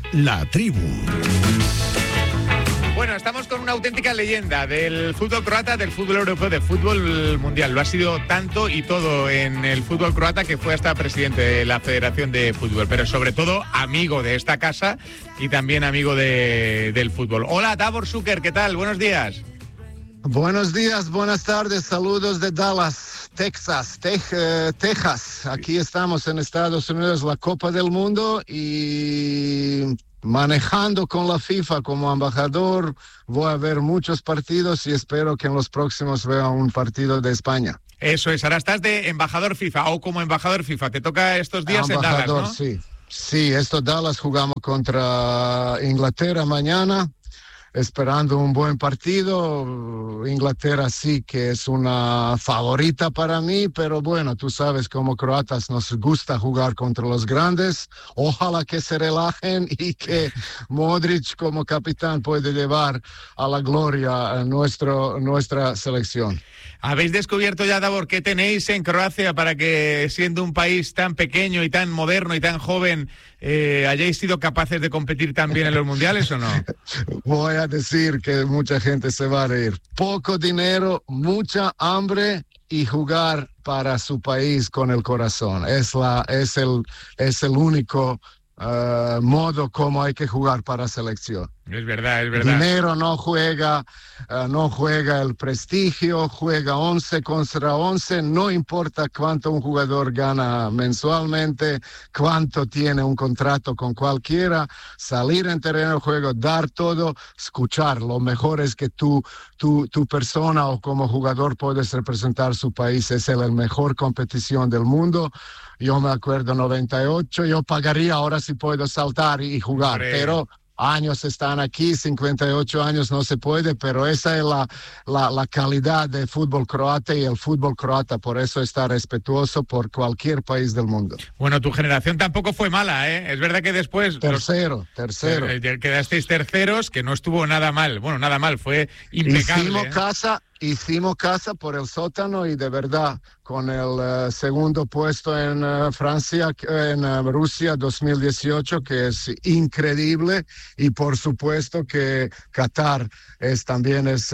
La Tribu. Bueno, estamos con una auténtica leyenda del fútbol croata, del fútbol europeo, del fútbol mundial. Lo ha sido tanto y todo en el fútbol croata que fue hasta presidente de la Federación de Fútbol, pero sobre todo amigo de esta casa y también amigo del fútbol. Hola, Davor Šuker, ¿qué tal? Buenos días. Buenos días, buenas tardes, saludos de Dallas, Texas. Aquí estamos en Estados Unidos, la Copa del Mundo, y manejando con la FIFA como embajador. Voy a ver muchos partidos y espero que en los próximos vea un partido de España. Eso es, ahora estás de embajador FIFA o como embajador FIFA, te toca estos días embajador, en Dallas, ¿no? Sí, Dallas jugamos contra Inglaterra mañana. Esperando un buen partido. Inglaterra sí que es una favorita para mí, pero bueno, tú sabes, como croatas nos gusta jugar contra los grandes. Ojalá que se relajen y que Modric como capitán puede llevar a la gloria a nuestra selección. ¿Habéis descubierto ya, Davor, qué tenéis en Croacia para que, siendo un país tan pequeño y tan moderno y tan joven, hayáis sido capaces de competir tan bien en los mundiales o no? Voy a decir que mucha gente se va a reír. Poco dinero, mucha hambre y jugar para su país con el corazón. Es el único modo como hay que jugar para selección. Es verdad. Dinero no juega el prestigio, juega 11 contra 11, no importa cuánto un jugador gana mensualmente, cuánto tiene un contrato con cualquiera, salir en terreno de juego, dar todo, escuchar. Lo mejor es que tu persona o como jugador puedes representar su país, es la mejor competición del mundo. Yo me acuerdo 98, yo pagaría ahora si puedo saltar y jugar, pero años están aquí, 58 años no se puede, pero esa es la calidad del fútbol croata, y el fútbol croata por eso está respetuoso por cualquier país del mundo. Bueno, tu generación tampoco fue mala, ¿eh? Es verdad que después... Tercero. Quedasteis terceros, que no estuvo nada mal. Bueno, nada mal, fue impecable. Hicimos casa por el sótano, y de verdad, con el segundo puesto en Rusia 2018, que es increíble, y por supuesto que Qatar también es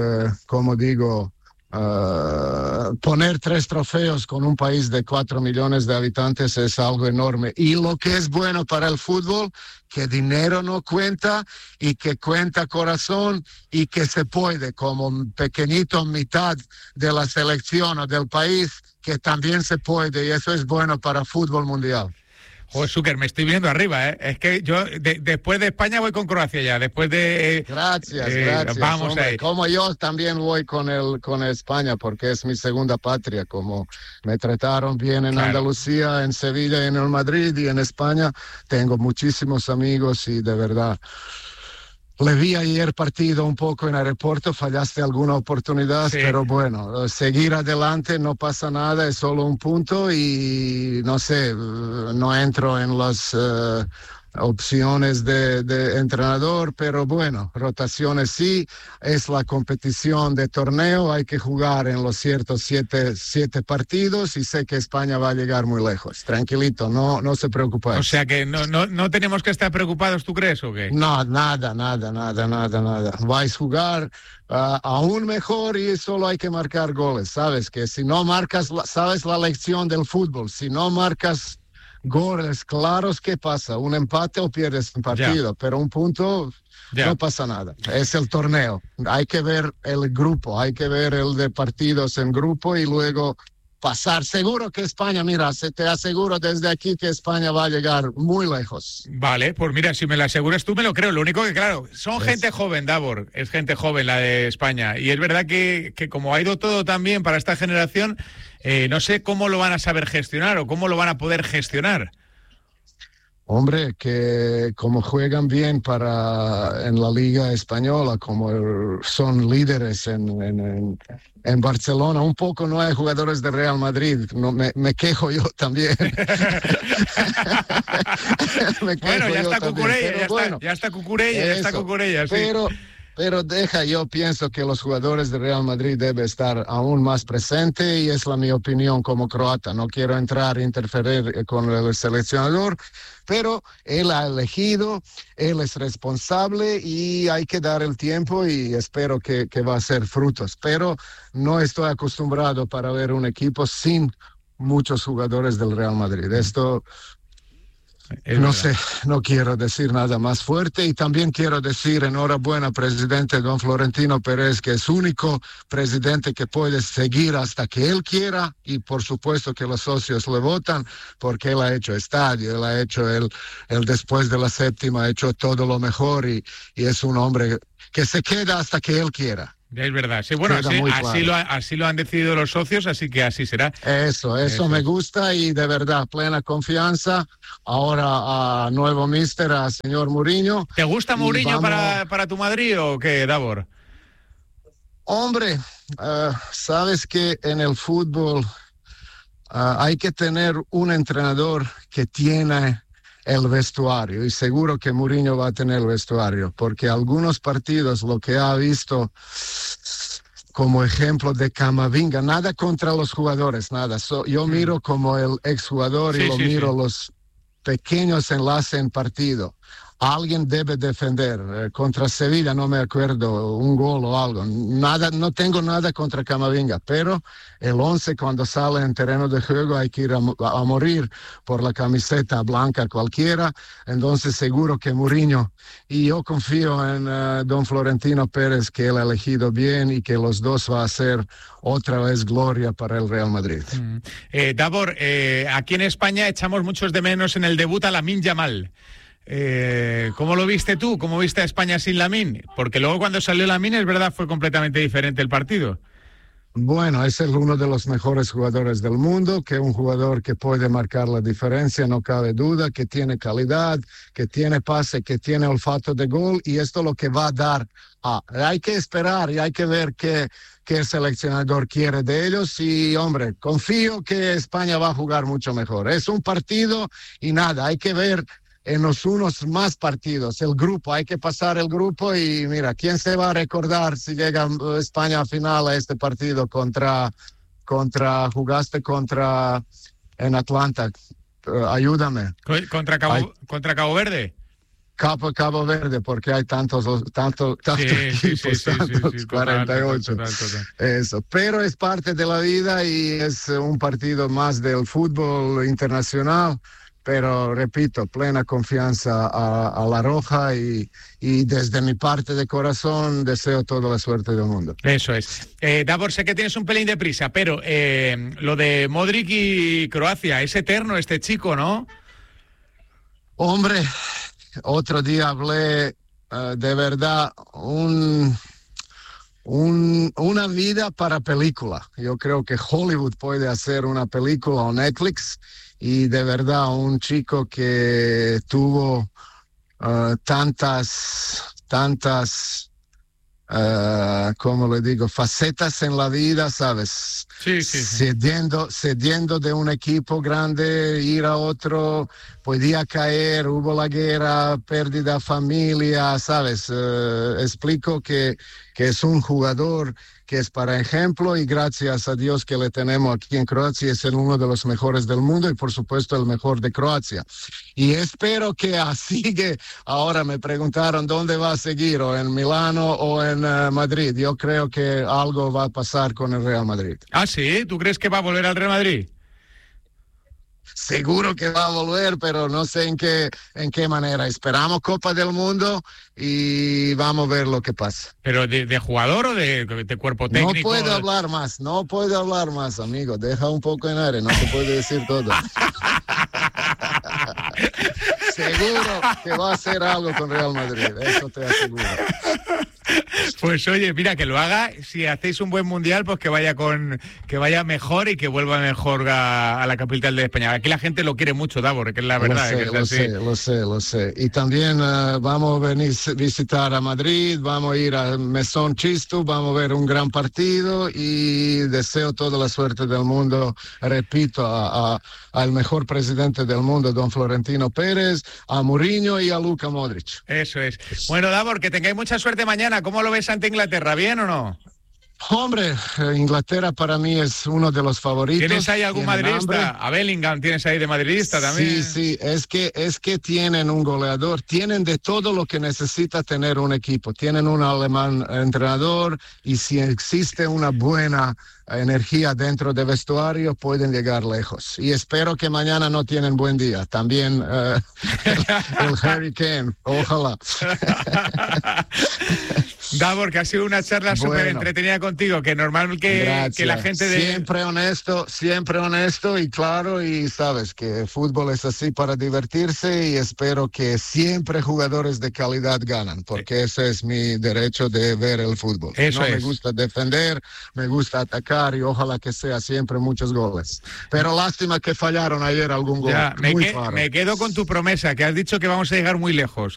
poner 3 trofeos con un país de 4 millones de habitantes es algo enorme. Y lo que es bueno para el fútbol, que dinero no cuenta y que cuenta corazón, y que se puede, como un pequeñito mitad de la selección o del país, que también se puede, y eso es bueno para el fútbol mundial. Joder, Šuker, me estoy viendo arriba, ¿eh? Es que yo, después de España, voy con Croacia ya. Después de... Gracias. Vamos, hombre, ahí. Como yo también voy con España, porque es mi segunda patria. Como me trataron bien en Andalucía, en Sevilla, en el Madrid y en España, tengo muchísimos amigos, y de verdad... Le vi ayer partido un poco en aeropuerto, fallaste alguna oportunidad, sí. Pero bueno, seguir adelante, no pasa nada, es solo un punto, y no sé, no entro en las opciones de entrenador, pero bueno, rotaciones sí, es la competición de torneo, hay que jugar en los ciertos siete partidos, y sé que España va a llegar muy lejos. Tranquilito, no se preocupen. O sea que no tenemos que estar preocupados, ¿tú crees o qué? No, nada. Vais a jugar aún mejor, y solo hay que marcar goles, ¿sabes? Que si no marcas, sabes la lección del fútbol, si no marcas goles claros, ¿qué pasa? Un empate o pierdes un partido, pero un punto no pasa nada. Es el torneo. Hay que ver el grupo, hay que ver el de partidos en grupo y luego pasar. Seguro que España, mira, te aseguro desde aquí que España va a llegar muy lejos. Vale, pues mira, si me lo aseguras tú, me lo creo. Lo único que, claro, son gente joven, Davor, es gente joven la de España. Y es verdad que como ha ido todo tan bien para esta generación, no sé cómo lo van a saber gestionar o cómo lo van a poder gestionar. Hombre, que como juegan bien en la Liga Española, como son líderes en Barcelona, un poco no hay jugadores de Real Madrid, no, me quejo yo también. Bueno, ya está Cucurella, ya está Cucurella, sí. Pero yo pienso que los jugadores de Real Madrid deben estar aún más presentes y es mi opinión como croata. No quiero entrar a interferir con el seleccionador, pero él ha elegido, él es responsable y hay que dar el tiempo y espero que va a ser frutos. Pero no estoy acostumbrado para ver un equipo sin muchos jugadores del Real Madrid. Esto... No sé, no quiero decir nada más fuerte y también quiero decir enhorabuena, presidente don Florentino Pérez, que es único presidente que puede seguir hasta que él quiera y por supuesto que los socios le votan porque él ha hecho estadio, él ha hecho el después de la séptima, ha hecho todo lo mejor y es un hombre que se queda hasta que él quiera. Es verdad, sí, bueno, así lo han decidido los socios, así que así será. Eso me gusta y de verdad, plena confianza. Ahora a nuevo míster, a señor Mourinho. ¿Te gusta Mourinho para tu Madrid o qué, Davor? Hombre, sabes que en el fútbol hay que tener un entrenador que tiene el vestuario y seguro que Mourinho va a tener el vestuario porque algunos partidos lo que ha visto como ejemplo de Camavinga, nada contra los jugadores, nada, yo miro como el exjugador y miro los pequeños enlaces en partido. Alguien debe defender. Contra Sevilla no me acuerdo, un gol o algo. Nada, no tengo nada contra Camavinga, pero el 11 cuando sale en terreno de juego hay que ir a morir por la camiseta blanca cualquiera. Entonces seguro que Mourinho, y yo confío en don Florentino Pérez que él ha elegido bien y que los dos va a ser otra vez gloria para el Real Madrid. Davor, aquí en España echamos muchos de menos en el debut a Lamine Yamal. ¿Cómo lo viste tú? ¿Cómo viste a España sin Lamine? Porque luego cuando salió Lamine, es verdad, fue completamente diferente el partido. Bueno, es uno de los mejores jugadores del mundo, que es un jugador que puede marcar la diferencia, no cabe duda, que tiene calidad, que tiene pase, que tiene olfato de gol y esto es lo que va a dar. Hay que esperar y hay que ver qué el seleccionador quiere de ellos y, hombre, confío que España va a jugar mucho mejor. Es un partido y nada, hay que ver en unos más partidos, el grupo, hay que pasar el grupo y mira, ¿quién se va a recordar si llega España a final a este partido jugaste contra en Atlanta? Ayúdame. ¿Contra Cabo Verde? Cabo Verde, porque hay tantos equipos, 48. Total. Eso, pero es parte de la vida y es un partido más del fútbol internacional. Pero repito, plena confianza a La Roja y desde mi parte de corazón deseo toda la suerte del mundo. Eso es. Davor, sé que tienes un pelín de prisa, pero lo de Modric y Croacia, es eterno este chico, ¿no? Hombre, otro día hablé de verdad una vida para película. Yo creo que Hollywood puede hacer una película o Netflix. Y de verdad un chico que tuvo tantas, como le digo, facetas en la vida, ¿sabes? Sí. Cediendo de un equipo grande, ir a otro, podía caer, hubo la guerra, pérdida familia, ¿sabes? Explico que es un jugador que es para ejemplo y gracias a Dios que le tenemos aquí en Croacia, es uno de los mejores del mundo y por supuesto el mejor de Croacia. Y espero que sigue. Ahora me preguntaron dónde va a seguir, o en Milano o en Madrid. Yo creo que algo va a pasar con el Real Madrid. ¿Ah, sí? ¿Tú crees que va a volver al Real Madrid? Seguro que va a volver, pero no sé en qué manera. Esperamos Copa del Mundo y vamos a ver lo que pasa. ¿Pero de jugador o de cuerpo técnico? No puedo hablar más, amigo. Deja un poco en aire, no se puede decir todo. Seguro que va a hacer algo con Real Madrid, eso te aseguro. Pues oye, mira, que lo haga, si hacéis un buen mundial, pues que vaya mejor y que vuelva mejor a la capital de España. Aquí la gente lo quiere mucho, Davor, que es la verdad. Lo sé. Y también vamos a venir a visitar a Madrid, vamos a ir a Mesón Chistu, vamos a ver un gran partido y deseo toda la suerte del mundo, repito, al mejor presidente del mundo, don Florentino Pérez, a Mourinho y a Luka Modric. Eso es. Bueno, Davor, que tengáis mucha suerte mañana. ¿Cómo lo lo ves ante Inglaterra? ¿Bien o no? Hombre, Inglaterra para mí es uno de los favoritos. ¿Tienes ahí algún madridista? Hambre. A Bellingham tienes ahí de madridista también. Sí, es que tienen un goleador, tienen de todo lo que necesita tener un equipo. Tienen un alemán entrenador y si existe una buena energía dentro del vestuario pueden llegar lejos. Y espero que mañana no tienen buen día. También el Harry Kane, ojalá. Davor, que ha sido una charla súper entretenida contigo, que normal que la gente de... Siempre honesto y claro, y sabes que el fútbol es así para divertirse y espero que siempre jugadores de calidad ganan, porque ese es mi derecho de ver el fútbol. Me gusta defender, me gusta atacar y ojalá que sea siempre muchos goles. Pero lástima que fallaron ayer algún gol. Me quedo con tu promesa, que has dicho que vamos a llegar muy lejos.